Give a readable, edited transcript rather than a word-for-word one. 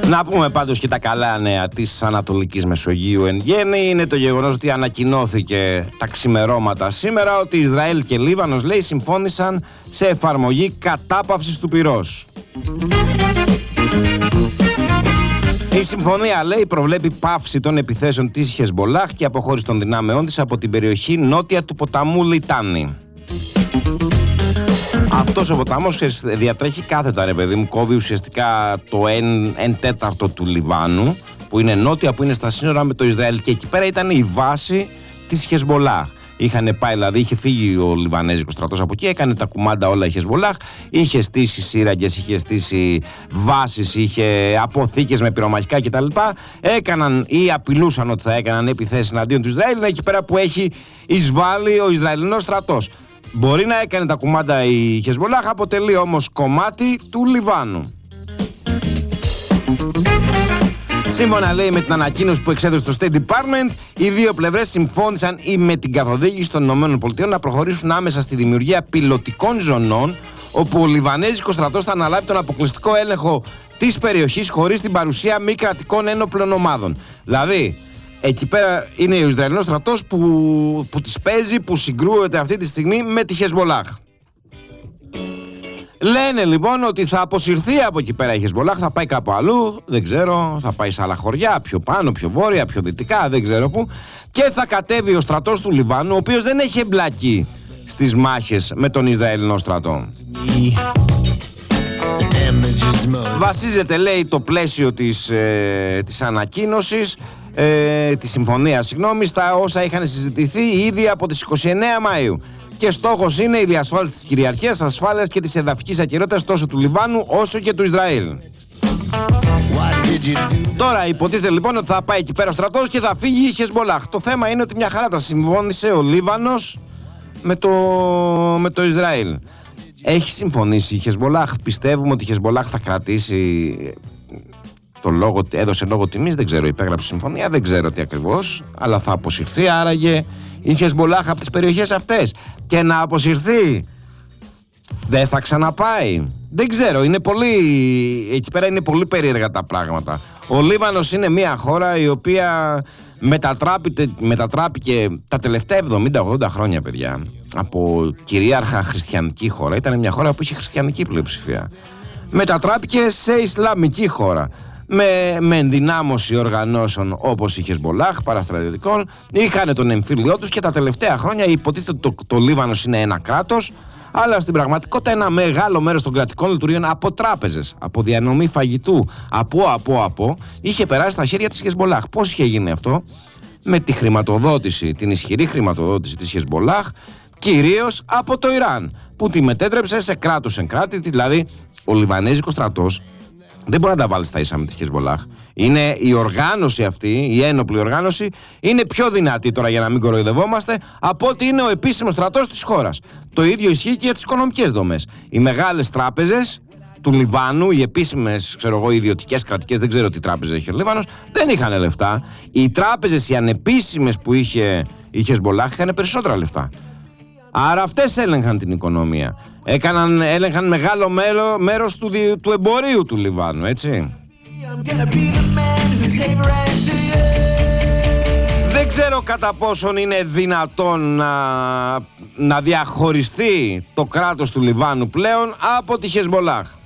Να πούμε πάντως και τα καλά νέα της Ανατολικής Μεσογείου εν γέννη. Είναι το γεγονός ότι ανακοινώθηκε τα ξημερώματα σήμερα ότι Ισραήλ και Λίβανος, λέει, συμφώνησαν σε εφαρμογή κατάπαυσης του πυρός. Η συμφωνία, λέει, προβλέπει πάυση των επιθέσεων της Χεσμολάχ και αποχώρηση των δυνάμεών της από την περιοχή νότια του ποταμού Λιτάνη. Αυτός ο ποταμός διατρέχει κάθετα, ρε παιδί μου, κόβει ουσιαστικά το 1/4 του Λιβάνου, που είναι νότια, που είναι στα σύνορα με το Ισραήλ, και εκεί πέρα ήταν η βάση της Χεσμολάχ. Είχαν πάει, δηλαδή, είχε φύγει ο Λιβανέζικος στρατός από εκεί, έκανε τα κουμάντα όλα η Χεσμολάχ, είχε στήσει σύραγγες, είχε στήσει βάσεις, είχε αποθήκες με πυρομαχικά κτλ. Έκαναν ή απειλούσαν ότι θα έκαναν επιθέσεις εναντίον του Ισραήλ, είναι εκεί πέρα που έχει εισβάλει ο Ισραηλινός στρατός. Μπορεί να έκανε τα κουμάντα η Χεσμολάχ, αποτελεί όμως κομμάτι του Λιβάνου. Σύμφωνα, λέει, με την ανακοίνωση που εξέδωσε το State Department, οι δύο πλευρές συμφώνησαν ή με την καθοδήγηση των ΗΠΑ να προχωρήσουν άμεσα στη δημιουργία πιλωτικών ζωνών, όπου ο Λιβανέζικος στρατός θα αναλάβει τον αποκλειστικό έλεγχο της περιοχής χωρίς την παρουσία μη κρατικών ένοπλων ομάδων. Δηλαδή, εκεί πέρα είναι ο Ισραηλινός στρατός που τις παίζει, που συγκρούεται αυτή τη στιγμή με τη Χεσμολάχ. Λένε λοιπόν ότι θα αποσυρθεί από εκεί πέρα η Χεσμολάχ, θα πάει κάπου αλλού, δεν ξέρω, θα πάει σε άλλα χωριά, πιο πάνω, πιο βόρεια, πιο δυτικά, δεν ξέρω πού, και θα κατέβει ο στρατός του Λιβάνου, ο οποίος δεν έχει εμπλακεί στις μάχες με τον Ισραηλινό στρατό. Βασίζεται, λέει, το πλαίσιο της ανακοίνωσης, της συμφωνίας, συγγνώμη, στα όσα είχαν συζητηθεί ήδη από τις 29 Μαΐου. Και στόχος είναι η διασφάλιση της κυριαρχίας, ασφάλειας και της εδαφικής ακεραιότητας τόσο του Λιβάνου όσο και του Ισραήλ. Τώρα υποτίθεται λοιπόν ότι θα πάει εκεί πέρα ο στρατός και θα φύγει η Χεσμολάχ. Το θέμα είναι ότι μια χαρά τα συμφώνησε ο Λίβανος με το Ισραήλ. Έχει συμφωνήσει η Χεσμολάχ. Πιστεύουμε ότι η Χεσμολάχ θα κρατήσει έδωσε λόγο τιμής, δεν ξέρω, υπέγραψε συμφωνία, δεν ξέρω τι ακριβώς, αλλά θα αποσυρθεί άραγε η Χεσμολάχ από τις περιοχές αυτές. Και να αποσυρθεί, δεν θα ξαναπάει. Δεν ξέρω, εκεί πέρα είναι πολύ περίεργα τα πράγματα. Ο Λίβανος είναι μια χώρα η οποία μετατράπηκε τα τελευταία 70-80 χρόνια, παιδιά, από κυρίαρχα χριστιανική χώρα. Ήταν μια χώρα που είχε χριστιανική πλειοψηφία. Μετατράπηκε σε Ισλαμική χώρα. Με ενδυνάμωση οργανώσεων όπως η Χεσμολάχ, παραστρατιωτικών, είχαν τον εμφύλιό τους και τα τελευταία χρόνια υποτίθεται ότι το Λίβανος είναι ένα κράτος, αλλά στην πραγματικότητα ένα μεγάλο μέρος των κρατικών λειτουργίων από τράπεζες, από διανομή φαγητού, από είχε περάσει στα χέρια της Χεσμολάχ. Πώς είχε γίνει αυτό? Με τη χρηματοδότηση, την ισχυρή χρηματοδότηση της Χεσμολάχ, κυρίως από το Ιράν, που τη μετέτρεψε σε κράτος εν κράτη. Δηλαδή, ο Λιβανέζικος στρατός δεν μπορεί να τα βάλει στα ίσα με τη Χεσμολάχ. Είναι η οργάνωση αυτή, η ένοπλη οργάνωση, είναι πιο δυνατή τώρα, για να μην κοροϊδευόμαστε, από ότι είναι ο επίσημος στρατός της χώρας. Το ίδιο ισχύει και για τις οικονομικές δομές. Οι μεγάλες τράπεζες του Λιβάνου, οι επίσημες, ιδιωτικές, κρατικές, δεν ξέρω τι τράπεζες έχει ο Λίβανος, δεν είχαν λεφτά. Οι τράπεζες, οι ανεπίσημες που είχε η Χεσμολάχ, είχαν περισσότερα λεφτά. Άρα αυτές έλεγχαν την οικονομία. Έλεγχαν μεγάλο μέρος του εμπορίου του Λιβάνου, έτσι. Δεν ξέρω κατά πόσον είναι δυνατόν να διαχωριστεί το κράτος του Λιβάνου πλέον από τη Χεσμολάχ.